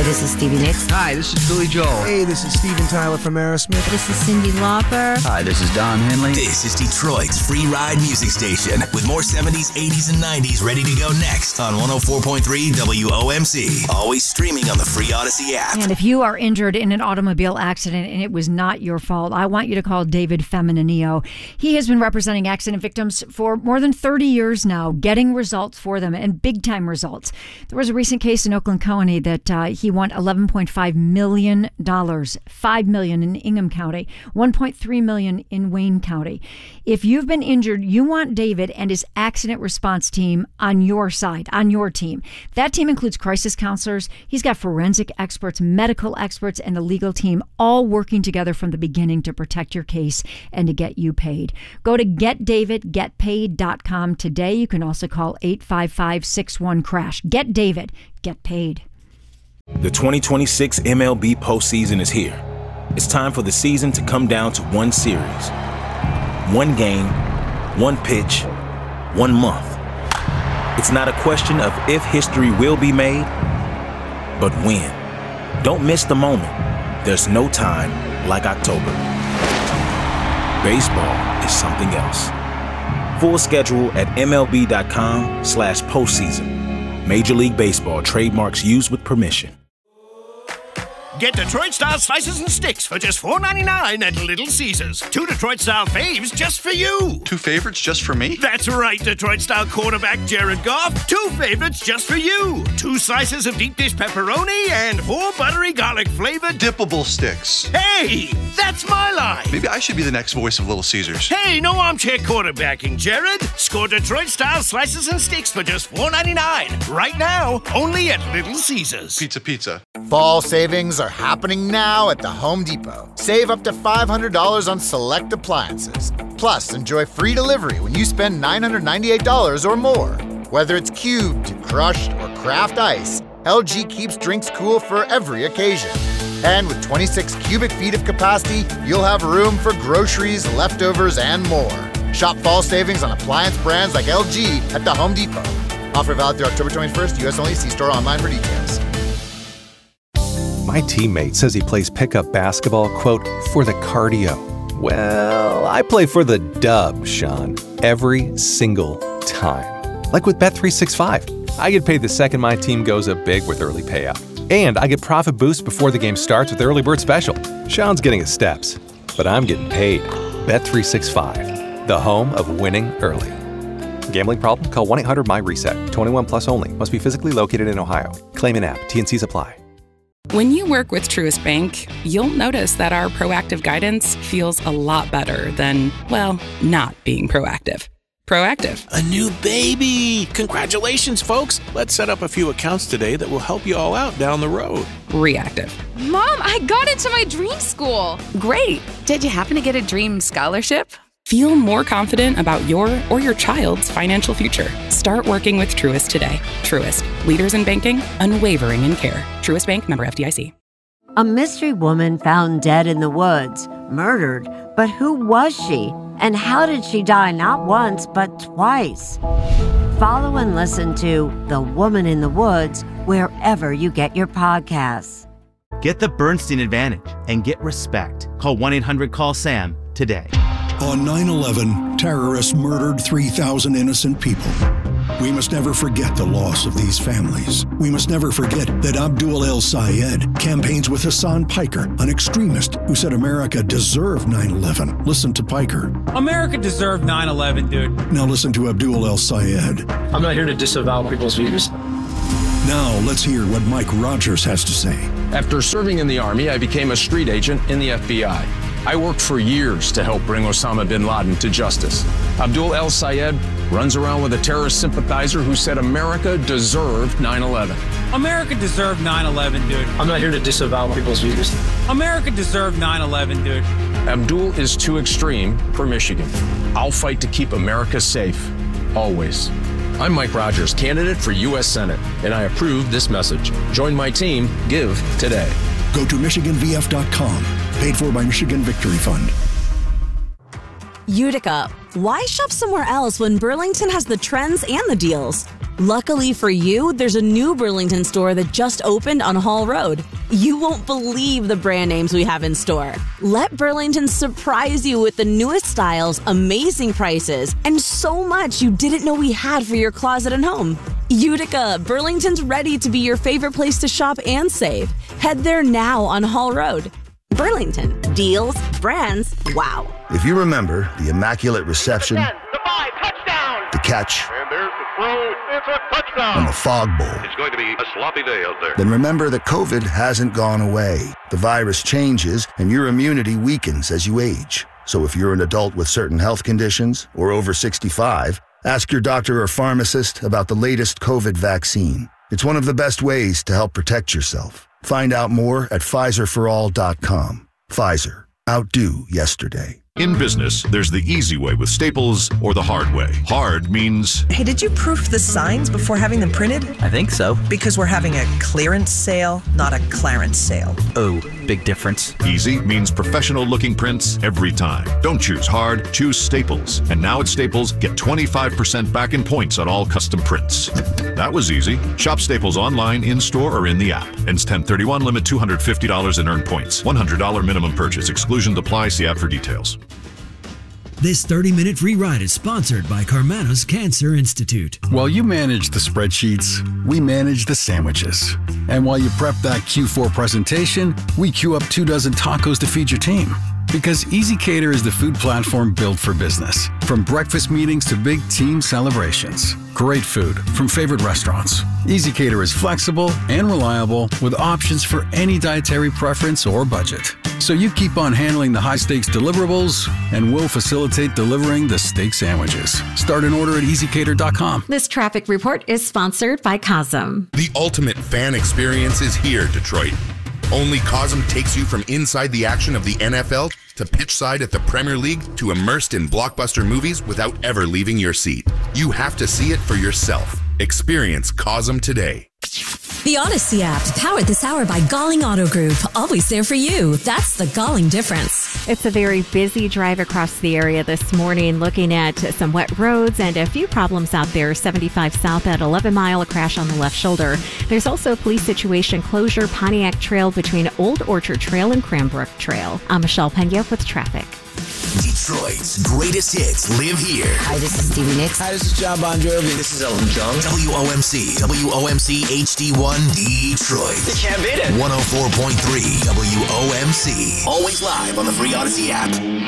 this is Stevie Nicks. Hi, this is Billy Joel. Hey, this is Steven Tyler from Aerosmith. This is Cyndi Lauper. Hi, this is Don Henley. This is Detroit's free ride music station with more 70s, 80s, and 90s ready to go next on 104.3 WOMC. Always streaming on the free Odyssey app. And if you are injured in an automobile accident and it was not your fault, I want you to call David Feminanio. He has been representing accident victims for more than 30 years now, getting results for them and big-time results. There was a recent case in Oakland County that he won $11.5 million, $5 million in Ingham County, $1.3 million in Wayne County. If you've been injured, you want David and his accident response team on your side, on your team. That team includes crisis counselors. He's got forensic experts, medical experts, and a legal team all working together from the beginning to protect your case and to get you paid. Go to getdavidgetpaid.com today. You can also call 855-61-CRASH. Get David, get paid. The 2026 MLB postseason is here. It's time for the season to come down to one series. One game, one pitch, 1 month. It's not a question of if history will be made, but when. Don't miss the moment. There's no time like October. Baseball is something else. Full schedule at MLB.com/postseason. Major League Baseball trademarks used with permission. Get Detroit-style slices and sticks for just $4.99 at Little Caesars. 2 Detroit-style faves just for you. 2 favorites just for me? That's right, Detroit-style quarterback Jared Goff. 2 favorites just for you. 2 slices of deep dish pepperoni and 4 buttery garlic-flavored dippable sticks. Hey, that's my line. Maybe I should be the next voice of Little Caesars. Hey, no armchair quarterbacking, Jared. Score Detroit-style slices and sticks for just $4.99. Right now, only at Little Caesars. Pizza. Fall savings are happening now at the Home Depot. Save up to $500 on select appliances. Plus, enjoy free delivery when you spend $998 or more. Whether it's cubed, crushed, or craft ice, LG keeps drinks cool for every occasion. And with 26 cubic feet of capacity, you'll have room for groceries, leftovers, and more. Shop fall savings on appliance brands like LG at the Home Depot. Offer valid through October 21st, U.S. only. See store online for details. My teammate says he plays pickup basketball, quote, for the cardio. Well, I play for the dub, Sean, every single time. Like with Bet365. I get paid the second my team goes up big with early payout. And I get profit boost before the game starts with Early Bird Special. Sean's getting his steps, but I'm getting paid. Bet365, the home of winning early. Gambling problem? Call 1-800-MY-RESET. 21 plus only. Must be physically located in Ohio. Claim in app. T&Cs apply. When you work with Truist Bank, you'll notice that our proactive guidance feels a lot better than, well, not being proactive. Proactive. A new baby! Congratulations, folks! Let's set up a few accounts today that will help you all out down the road. Reactive. Mom, I got into my dream school! Great! Did you happen to get a dream scholarship? Feel more confident about your or your child's financial future. Start working with Truist today. Truist, leaders in banking, unwavering in care. Truist Bank, member FDIC. A mystery woman found dead in the woods, murdered, but who was she? And how did she die not once, but twice? Follow and listen to The Woman in the Woods wherever you get your podcasts. Get the Bernstein Advantage and get respect. Call 1-800-CALL-SAM today. On 9/11, terrorists murdered 3,000 innocent people. We must never forget the loss of these families. We must never forget that Abdul El-Sayed campaigns with Hassan Piker, an extremist who said America deserved 9/11. Listen to Piker. America deserved 9/11, dude. Now listen to Abdul El-Sayed. I'm not here to disavow people's views. Now let's hear what Mike Rogers has to say. After serving in the Army, I became a street agent in the FBI. I worked for years to help bring Osama bin Laden to justice. Abdul El-Sayed runs around with a terrorist sympathizer who said America deserved 9/11. America deserved 9/11, dude. I'm not here to disavow people's views. America deserved 9/11, dude. Abdul is too extreme for Michigan. I'll fight to keep America safe, always. I'm Mike Rogers, candidate for U.S. Senate, and I approve this message. Join my team. Give today. Go to MichiganVF.com. Paid for by Michigan Victory Fund. Utica, Why shop somewhere else when Burlington has the trends and the deals? Luckily for you, there's a new Burlington store that just opened on Hall Road. You won't believe the brand names we have in store. Let Burlington surprise you with the newest styles, amazing prices, and so much you didn't know we had for your closet and home. Utica, Burlington's ready to be your favorite place to shop and save. Head there now on Hall Road. Burlington, deals, brands, wow. If you remember the immaculate reception, the 5, touchdown! The catch, And there's the throw, it's a touchdown! and the fog bowl, It's going to be a sloppy day out there. then remember that COVID hasn't gone away. The virus changes and your immunity weakens as you age. So if you're an adult with certain health conditions or over 65, ask your doctor or pharmacist about the latest COVID vaccine. It's one of the best ways to help protect yourself. Find out more at PfizerForAll.com. Pfizer. Outdo yesterday. In business, there's the easy way with Staples or the hard way. Hard means... Hey, did you proof the signs before having them printed? I think so. Because we're having a clearance sale, not a Clarence sale. Oh, big difference. Easy means professional-looking prints every time. Don't choose hard, choose Staples. And now at Staples, get 25% back in points on all custom prints. That was easy. Shop Staples online, in-store, or in the app. Ends 10/31, limit $250 and earn points. $100 minimum purchase. Exclusions apply. See app for details. This 30-minute free ride is sponsored by Carmanos Cancer Institute. While you manage the spreadsheets, we manage the sandwiches. And while you prep that Q4 presentation, we queue up 24 tacos to feed your team. Because EasyCater is the food platform built for business. From breakfast meetings to big team celebrations. Great food from favorite restaurants. EasyCater is flexible and reliable with options for any dietary preference or budget. So you keep on handling the high-stakes deliverables, and we'll facilitate delivering the steak sandwiches. Start an order at EasyCater.com. This traffic report is sponsored by Cosm. The ultimate fan experience is here, Detroit. Only Cosm takes you from inside the action of the NFL to pitch side at the Premier League to immersed in blockbuster movies without ever leaving your seat. You have to see it for yourself. Experience Cosm today. The Odyssey app, powered this hour by Galling Auto Group. Always there for you. That's the Galling difference. It's a very busy drive across the area this morning, looking at some wet roads and a few problems out there. 75 south at 11 Mile, a crash on the left shoulder. There's also a police situation closure, Pontiac Trail between Old Orchard Trail and Cranbrook Trail. I'm Michelle Pena with traffic. Detroit's greatest hits live here. Hi, this is Stevie Nicks. Hi, this is John Bon Jovi. This is Elton John. WOMC HD1 Detroit. You can't beat it. 104.3 WOMC. Always live on the free Odyssey app.